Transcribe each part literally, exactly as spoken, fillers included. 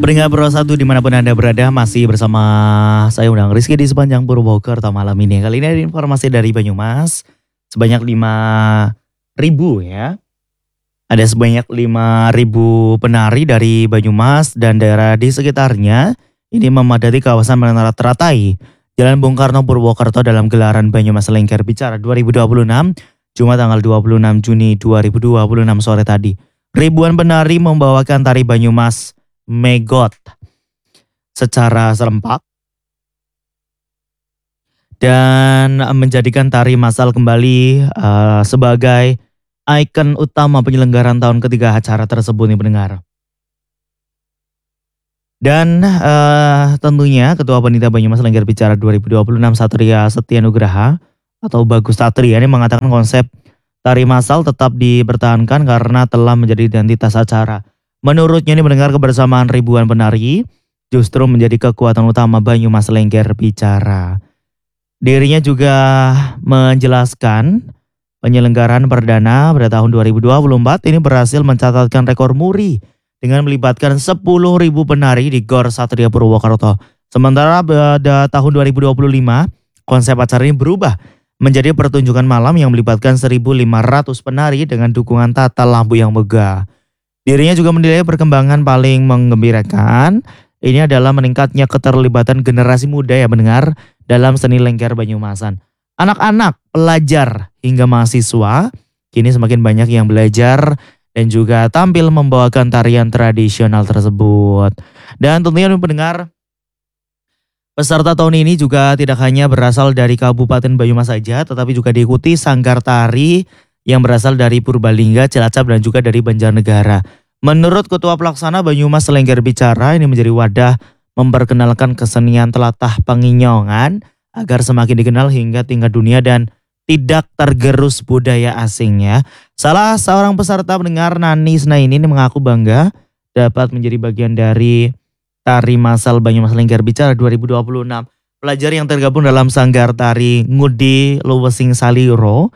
Pendengar Pro satu dimanapun Anda berada, masih bersama saya Undang Rizky di sepanjang Purwokerto malam ini. Kali ini ada informasi dari Banyumas sebanyak lima ribu ya. Ada sebanyak lima ribu penari dari Banyumas dan daerah di sekitarnya ini memadati kawasan Menara Teratai, Jalan Bung Karno Purwokerto dalam gelaran Banyumas Lengker Bicara dua ribu dua puluh enam, Jumat tanggal dua puluh enam Juni dua ribu dua puluh enam sore tadi. Ribuan penari membawakan tari Banyumas Megot secara serempak dan menjadikan tari massal kembali uh, sebagai ikon utama penyelenggaraan tahun ketiga acara tersebut nih pendengar. Dan uh, tentunya Ketua Panitia Banyumas Lengker Bicara dua ribu dua puluh enam Satria Setia Nugraha atau Bagus Satria ini mengatakan konsep tari massal tetap dipertahankan karena telah menjadi identitas acara. Menurutnya ini mendengar kebersamaan ribuan penari justru menjadi kekuatan utama Banyumas Lengker Bicara. Dirinya juga menjelaskan penyelenggaraan perdana pada tahun dua ribu dua puluh empat ini berhasil mencatatkan rekor muri dengan melibatkan sepuluh ribu penari di Gor Satria Purwokerto. Sementara pada tahun dua ribu dua puluh lima konsep acara ini berubah menjadi pertunjukan malam yang melibatkan seribu lima ratus penari dengan dukungan tata lampu yang megah. Dirinya juga menilai perkembangan paling menggembirakan ini adalah meningkatnya keterlibatan generasi muda ya mendengar dalam seni lengker Banyumasan. Anak-anak, pelajar hingga mahasiswa kini semakin banyak yang belajar dan juga tampil membawakan tarian tradisional tersebut. Dan tentunya mendengar peserta tahun ini juga tidak hanya berasal dari Kabupaten Banyumas saja tetapi juga diikuti sanggar tari yang berasal dari Purbalingga, Cilacap dan juga dari Banjarnegara. Menurut Ketua Pelaksana Banyumas Lengker Bicara ini menjadi wadah memperkenalkan kesenian telatah Panginyongan agar semakin dikenal hingga tingkat dunia dan tidak tergerus budaya asingnya. Salah seorang peserta mendengar Nani Snaini ini mengaku bangga dapat menjadi bagian dari tari massal Banyumas Lengker Bicara dua ribu dua puluh enam. Pelajar yang tergabung dalam sanggar tari Ngudi Luwesing Saliro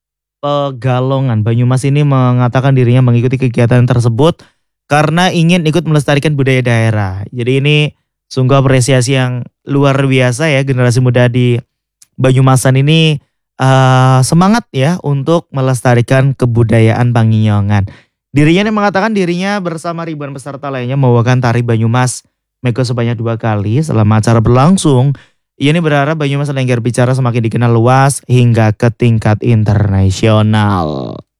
Pegalongan Banyumas ini mengatakan dirinya mengikuti kegiatan tersebut karena ingin ikut melestarikan budaya daerah. Jadi ini sungguh apresiasi yang luar biasa ya, generasi muda di Banyumasan ini uh, semangat ya untuk melestarikan kebudayaan Panginyongan. Dirinya ini mengatakan dirinya bersama ribuan peserta lainnya membawakan tari Banyumas Megot sebanyak dua kali selama acara berlangsung. Ia ini berharap Banyumas Lengker Bicara semakin dikenal luas hingga ke tingkat internasional.